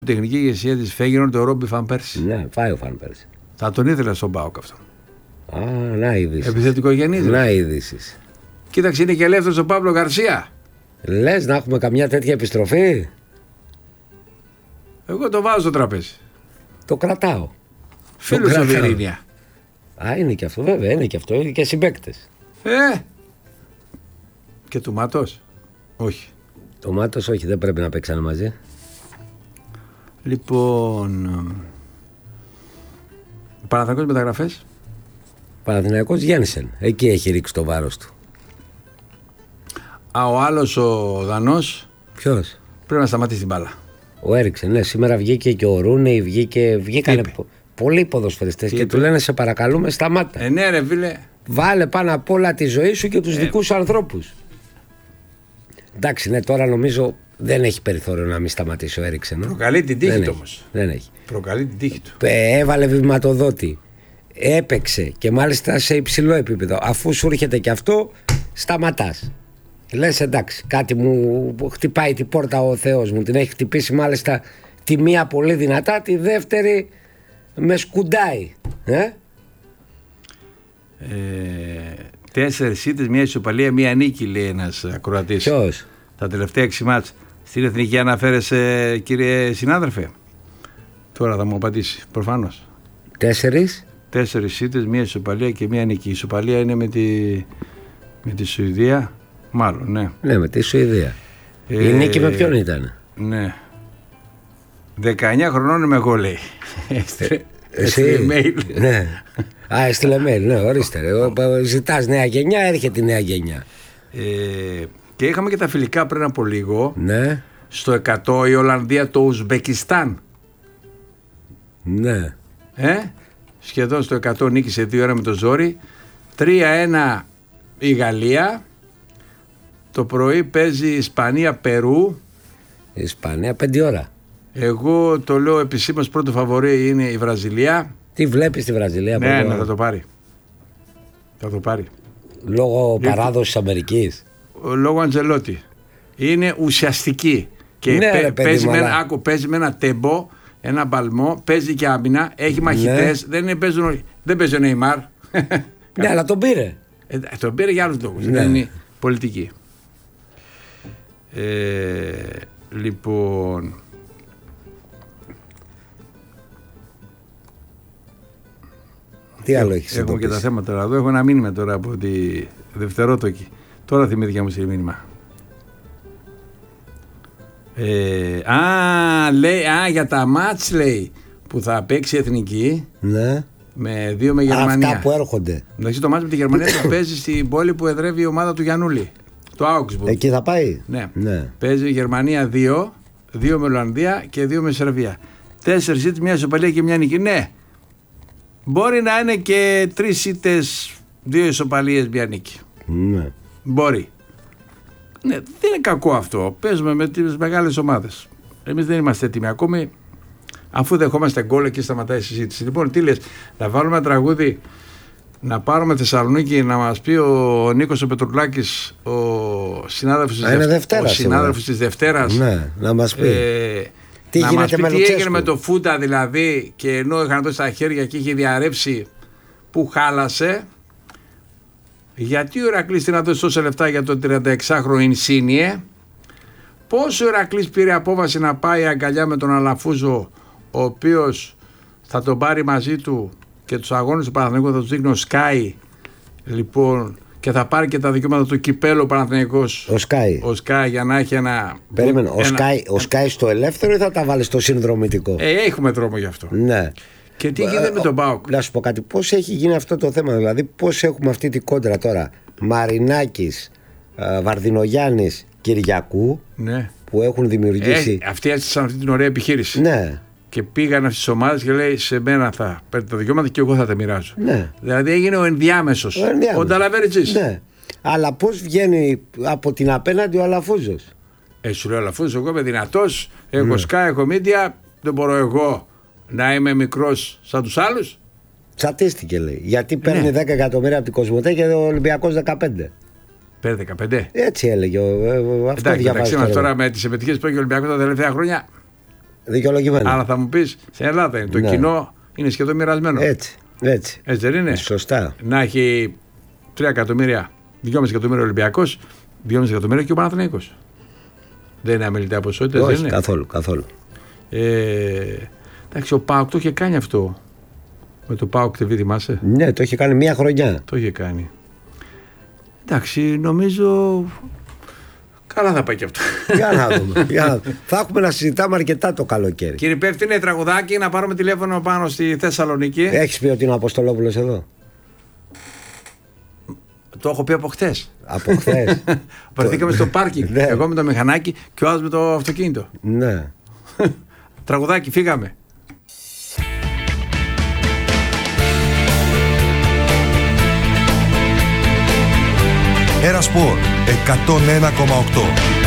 Τεχνική ηγεσία της Φέγγινορντ ο Ρόμπι Φαν Πέρσι. Ναι, φάει ο Φαν Πέρσι. Θα τον ήθελα στον ΠΑΟΚ αυτό. Α, να ειδήσεις. Επιθετικογενής. Να ειδήσεις. Κοίταξε, είναι και ελεύθερος ο Παύλο Γκαρσία. Λες να έχουμε καμιά τέτοια επιστροφή? Εγώ το βάζω στο τραπέζι. Το κρατάω. Φίλος στο Βιερίνια. Α, είναι και αυτό, βέβαια, είναι και αυτό. Είναι και συμπαίκτες. Και του Μάτος. Όχι. Το Μάτος όχι, δεν πρέπει να παίξανε μαζί. Λοιπόν, Παναθηναϊκός μεταγραφές. Παναθηναϊκός Γένσεν. Εκεί έχει ρίξει το βάρος του. Ο άλλος ο Δανός. Ποιος? Πρέπει να σταματήσει την μπάλα. Ο Έριξεν, ναι, σήμερα βγήκε και ο Ρούνεϊ, βγήκανε πολλοί ποδοσφαιριστές και του λένε σε παρακαλούμε σταμάτα. Ναι ρε φίλε. Βάλε πάνω απ' όλα τη ζωή σου και τους δικούς ανθρώπους. Εντάξει, ναι, τώρα νομίζω δεν έχει περιθώριο να μην σταματήσει ο Έριξεν. Προκαλεί την τύχη του όμως. Δεν έχει. Προκαλεί την τύχη του. Έβαλε βηματοδότη. Έπαιξε και μάλιστα σε υψηλό επίπεδο. Αφού σου έρχεται και αυτό, σταματάς. Λες εντάξει, κάτι μου χτυπάει την πόρτα ο Θεός μου. Την έχει χτυπήσει μάλιστα τη μία πολύ δυνατά, τη δεύτερη με σκουντάει. 4 ήττες, μια ισοπαλία, μια νίκη, λέει ένας ακροατής. Ποιος? Τα τελευταία 6 μάτς. Στην Εθνική αναφέρεσαι, κύριε συνάδελφε? Τώρα θα μου απαντήσει, προφανώς. 4 ήττες, μια ισοπαλία και μια νίκη. Η ισοπαλία είναι με τη Σουηδία. Μάλλον, ναι. Ναι, με τη Σουηδία. Η νίκη με ποιον ήταν? Ναι. 19 χρονών είμαι εγώ, λέει. Εσύ? Mail. Ναι. Α, έστειλε mail, ναι, ορίστε. Ζητάς νέα γενιά, έρχεται η νέα γενιά. Και είχαμε και τα φιλικά πριν από λίγο. Ναι. Στο 100 η Ολλανδία το Ουσμπεκιστάν. Ναι. Σχεδόν στο 100 νίκησε 2-1 με το ζόρι. 3-1 η Γαλλία. Το πρωί παίζει Ισπανία-Περού. Ισπανία 5 ώρα. Εγώ το λέω επισήμως, πρώτο φαβορί είναι η Βραζιλία. Τι βλέπεις στη Βραζιλία? Ναι, θα το πάρει. Θα το πάρει. Λόγω παράδοσης Αμερικής. Λόγω Αντζελότη. Είναι ουσιαστική. Και ναι, παίζει με ένα τέμπο, ένα μπαλμό, παίζει και άμυνα, έχει μαχητές. Ναι. Δεν παίζει ο Νεϊμάρ. Ναι, αλλά τον πήρε. Τον πήρε για άλλους λόγους. Ναι. Δεν είναι πολιτική. Λοιπόν, τι άλλο έχεις? Έχουμε και τα θέματα εδώ. Έχω ένα μήνυμα τώρα από τη Δευτερότοκη. Τώρα θυμήθηκα μου σε μήνυμα. Λέει, για τα μάτς, λέει, που θα παίξει η Εθνική. Ναι. Με 2 με Γερμανία. Αυτά που έρχονται. Εντάξει, το μάτς με τη Γερμανία το παίζει στην πόλη που εδρεύει η ομάδα του Γιαννούλη. Το Augsburg. Εκεί θα πάει. Ναι. Παίζει η Γερμανία 2 με Ολλανδία και 2 με Σερβία. 4 ήττες, μια ισοπαλία και μια νίκη. Ναι. Μπορεί να είναι και 3 ήττες, 2 ισοπαλίες, μια νίκη. Ναι. Μπορεί. Ναι, δεν είναι κακό αυτό. Παίζουμε με τις μεγάλες ομάδες. Εμείς δεν είμαστε έτοιμοι ακόμη. Αφού δεχόμαστε γκολ, εκεί σταματάει η συζήτηση. Λοιπόν, τι λες, να βάλουμε ένα τραγούδι, να πάρουμε Θεσσαλονίκη, να μας πει ο Νίκος ο Πετρουλάκης, ο συνάδελφος της Δευτέρας. Ναι, να μας πει. Τι να γίνεται μας πει με τι έγινε με το Φούντα, δηλαδή, και ενώ είχαν δώσει τα χέρια και είχε διαρρεύσει, που χάλασε. Γιατί ο Ηρακλής τι να δώσει τόσα λεφτά για τον 36χρονο Ινσίνιε? Πώς ο Ηρακλής πήρε απόφαση να πάει αγκαλιά με τον Αλαφούζο, ο οποίος θα τον πάρει μαζί του και τους αγώνες του Παναθηναϊκού θα τους δείχνει ο Σκάι, λοιπόν, και θα πάρει και τα δικαιώματα του κυπέλου Παναθηναϊκός. Ο Σκάι για να έχει ένα... Περίμενε, ο Σκάι στο ελεύθερο ή θα τα βάλει στο συνδρομητικό? Έχουμε τρόμο γι' αυτό. Ναι. Και τι γίνεται με τον ΠΑΟΚ? Να σου πω κάτι, πώς έχει γίνει αυτό το θέμα, δηλαδή πώς έχουμε αυτή την κόντρα τώρα Μαρινάκης, Βαρδινογιάννης, Κυριακού, ναι, που έχουν δημιουργήσει. Αυτοί έστησαν αυτή την ωραία επιχείρηση. Ναι. Και πήγαν αυτές τις ομάδες και λέει, σε μένα θα παίρνει τα δικαιώματα και εγώ θα τα μοιράζω. Ναι. Δηλαδή έγινε ο ενδιάμεσος. Ο Νταλαβέριτζης. Ναι. Αλλά πώς βγαίνει από την απέναντι ο Αλαφούζος? Σου λέει ο Αλαφούζος, εγώ είμαι δυνατός, έχω σκά, έχω μίντια, δεν μπορώ εγώ να είμαι μικρός σαν τους άλλους. Τσατίστηκε, λέει. Γιατί παίρνει 10 εκατομμύρια από την Κοσμοτέ και ο Ολυμπιακός 15. Παίρνει 15. Έτσι έλεγε. Αυτό εντάξει, τώρα με τις επιτυχίες που έχει ο Ολυμπιακός τα τελευταία χρόνια. Δικαιολογημένα. Αλλά θα μου πεις, στην Ελλάδα είναι. Το κοινό είναι σχεδόν μοιρασμένο. Έτσι δεν είναι. Σωστά. Να έχει 3 εκατομμύρια, 2,5 εκατομμύρια Ολυμπιακός, 2,5 εκατομμύρια και ο Παναθηναϊκός. Δεν είναι αμεληταία ποσότητα. Όχι, καθόλου. Εντάξει, ο ΠΑΟΚ το είχε κάνει αυτό. Με το ΠΑΟΚ TV, θυμάσαι. Ναι, το είχε κάνει μία χρονιά. Το είχε κάνει. Εντάξει, νομίζω. Καλά θα πάει και αυτό. Για να δούμε. Θα έχουμε να συζητάμε αρκετά το καλοκαίρι. Κύριε Πέφτινε, τραγουδάκι, να πάρουμε τηλέφωνο πάνω στη Θεσσαλονίκη. Έχεις πει ότι είναι ο Αποστολόπουλος εδώ? Το έχω πει από χτες. Από χθες. Βρεθήκαμε στο πάρκινγκ. Ναι. Εγώ με το μηχανάκι και ο άλλος με το αυτοκίνητο. Ναι. Τραγουδάκι, φύγαμε. Ένα Σπορ 101,8.